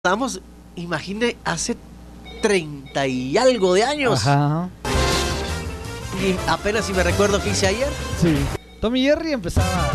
Estamos, imagine, hace 30 y algo de años. Ajá. Y apenas si me recuerdo que hice ayer. Sí. Tom y Jerry empezaba.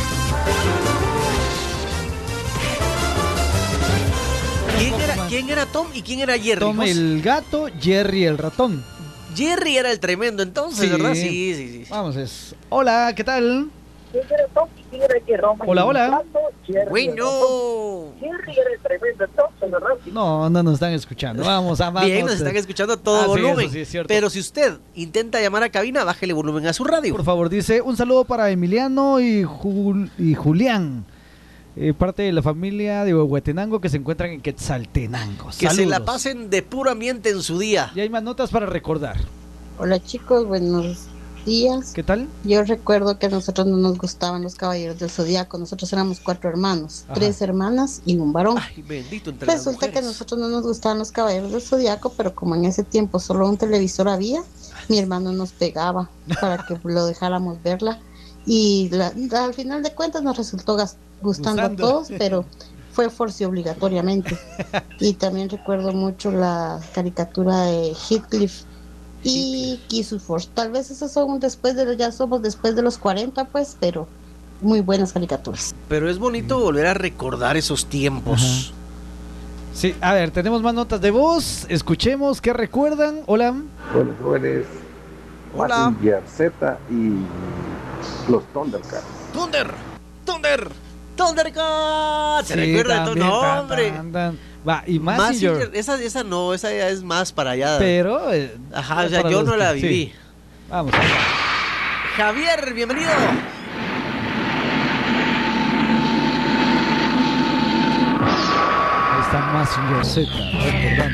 ¿Quién era Tom y quién era Jerry? Tom el gato, Jerry el ratón. Jerry era el tremendo entonces, Sí. ¿verdad? Sí. Vamos, hola, ¿qué tal? ¿Quién era Tom y quién era Jerry? Hola, hola. Bueno. Jerry era el tremendo entonces, ¿verdad? No nos están escuchando. Vamos a más. Bien, nos están escuchando a todo volumen. Sí, eso sí es cierto. Pero si usted intenta llamar a cabina, bájele volumen a su radio. Por favor, dice un saludo para Emiliano y Julián. Parte de la familia de Huehuetenango que se encuentran en Quetzaltenango. Que se la Saludos. pasen de puro ambiente en su día. Y hay más notas para recordar. Hola chicos, buenos días. ¿Qué tal? Yo recuerdo que a nosotros no nos gustaban los caballeros del zodiaco. Nosotros éramos 4 hermanos, Ajá. 3 hermanas y un varón. Ay, bendito entre las Resulta que a mujeres. nosotros no nos gustaban los caballeros del zodiaco, pero como en ese tiempo solo un televisor había, mi hermano nos pegaba para que lo dejáramos verla. Y al final de cuentas nos resultó gustando a todos, pero fue force obligatoriamente. Y también recuerdo mucho la caricatura de Heathcliff y Kiss Force. Tal vez esos son ya somos después de los 40, pues, pero muy buenas caricaturas. Pero es bonito volver a recordar esos tiempos. Ajá. Sí, a ver, tenemos más notas de voz. Escuchemos, ¿qué recuerdan? Hola. Buenos jóvenes, Hola. Mazinger Z y los Thundercats. Thundercats. ¿Se Sí, recuerda de tu también, nombre? Va, y Mazinger. Esa no, esa ya es más para allá. Pero. Ajá, o es sea, para yo los no la que- viví. sí. Vamos. Javier, bienvenido. Ahí está Mazinger Z, recordando.